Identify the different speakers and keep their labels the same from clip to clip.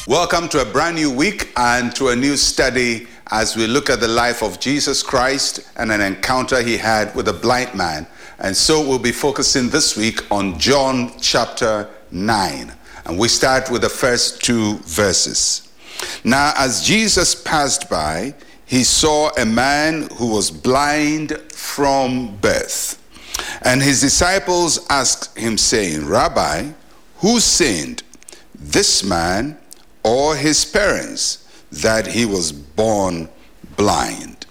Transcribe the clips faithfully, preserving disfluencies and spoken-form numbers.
Speaker 1: Welcome to a brand new week and to a new study as we look at the life of Jesus Christ and an encounter he had with a blind man. And so we'll be focusing this week on John chapter nine. And we start with the first two verses. Now, as Jesus passed by, he saw a man who was blind from birth. And his disciples asked him, saying, Rabbi, who sinned, this man or his parents, that he was born blind?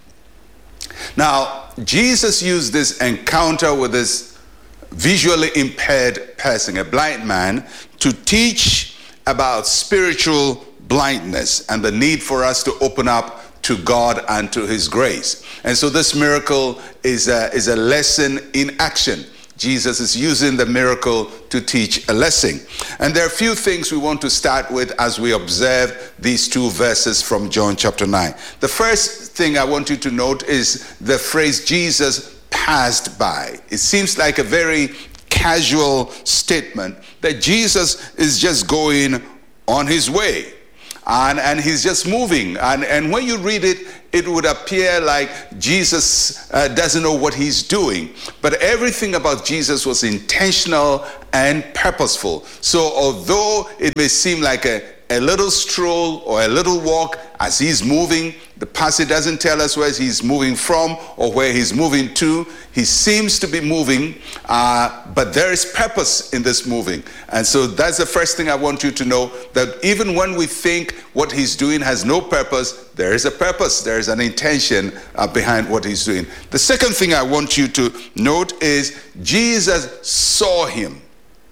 Speaker 1: Now, Jesus used this encounter with this visually impaired person, a blind man, to teach about spiritual blindness and the need for us to open up to God and to his grace. And so this miracle is a, is a lesson in action. Jesus is using the miracle to teach a lesson. And there are a few things we want to start with as we observe these two verses from John chapter nine. The first thing I want you to note is the phrase Jesus passed by. It seems like a very casual statement that Jesus is just going on his way. And, and he's just moving. And, and when you read it, it would appear like Jesus uh, doesn't know what he's doing. But everything about Jesus was intentional and purposeful. So although it may seem like a, a little stroll or a little walk as he's moving, the passage doesn't tell us where he's moving from or where he's moving to. He seems to be moving, uh, but there is purpose in this moving. And so that's the first thing I want you to know, that even when we think what he's doing has no purpose, there is a purpose, there is an intention uh, behind what he's doing. The second thing I want you to note is Jesus saw him.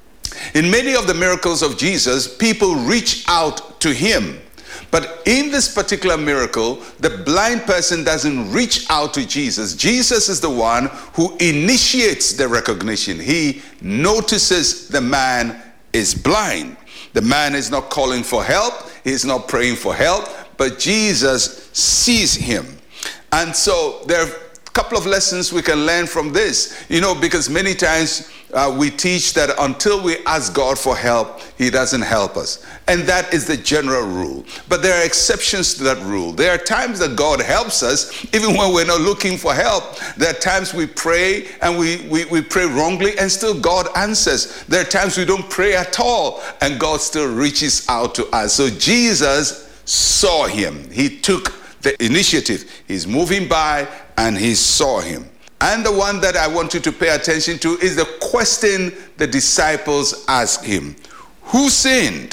Speaker 1: In many of the miracles of Jesus, people reach out to him. But in this particular miracle, the blind person doesn't reach out to Jesus. Jesus is the one who initiates the recognition. He notices the man is blind. The man is not calling for help. He's not praying for help. But Jesus sees him. And so there are a couple of lessons we can learn from this. You know, because many times uh, we teach that until we ask God for help, he doesn't help us. And that is the general rule. But there are exceptions to that rule. There are times that God helps us even when we're not looking for help. There are times we pray and we, we, we pray wrongly and still God answers. There are times we don't pray at all and God still reaches out to us. So Jesus saw him. He took the initiative. He's moving by and he saw him. And the one that I want you to pay attention to is the question the disciples asked him. Who sinned?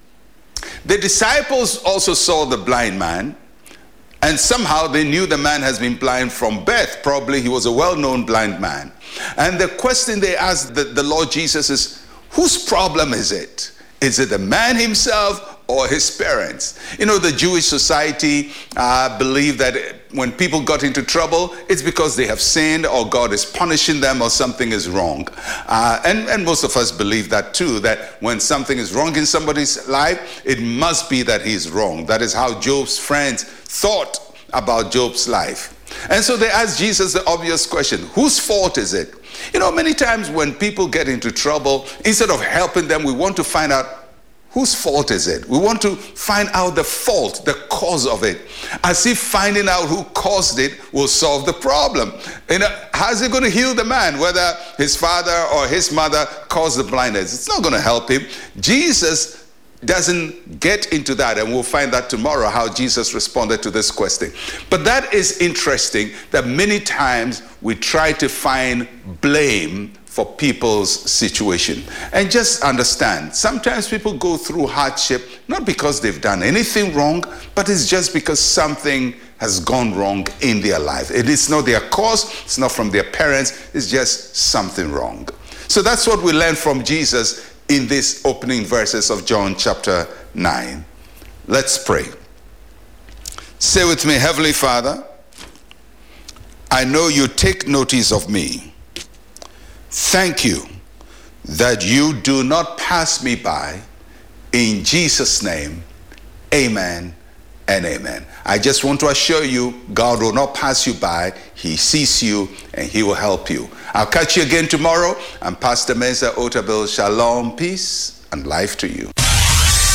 Speaker 1: The disciples also saw the blind man, and somehow they knew the man has been blind from birth. Probably he was a well-known blind man. And the question they asked the, the Lord Jesus is, whose problem is it? Is it the man himself or his parents? You know, the Jewish society uh, believed that when people got into trouble, it's because they have sinned or God is punishing them or something is wrong. Uh, and, and most of us believe that too, that when something is wrong in somebody's life, it must be that he's wrong. That is how Job's friends thought about Job's life. And so they asked Jesus the obvious question, whose fault is it? You know, many times when people get into trouble, instead of helping them, we want to find out whose fault is it? We want to find out the fault, the cause of it, as if finding out who caused it will solve the problem. You know, how's it going to heal the man, whether his father or his mother caused the blindness? It's not going to help him. Jesus doesn't get into that, and we'll find that tomorrow, how Jesus responded to this question. But that is interesting, that many times we try to find blame for people's situation. And just understand, sometimes people go through hardship, not because they've done anything wrong, but it's just because something has gone wrong in their life. It is not their cause, it's not from their parents, it's just something wrong. So that's what we learn from Jesus in these opening verses of John chapter nine. Let's pray. Say with me, Heavenly Father, I know you take notice of me. Thank you that you do not pass me by. In Jesus' name, amen and amen. I just want to assure you, God will not pass you by. He sees you and he will help you. I'll catch you again tomorrow. I'm Pastor Mensa Otabil. Shalom, peace, and life to you.